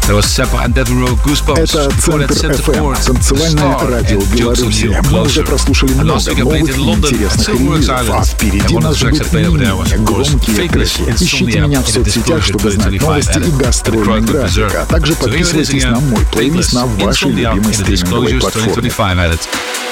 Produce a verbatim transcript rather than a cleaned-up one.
There was Seppa and Devereaux, Goosebumps. Это Центр эф эм, танцевальное радио Беларуси. Мы уже прослушали много новых и интересных релизов, а впереди нас ждут не менее громкие треки. Ищите меня в соцсетях, чтобы знать новости и гастрольный график, а также подписывайтесь на мой плейлист на вашей любимой стриминговой платформе.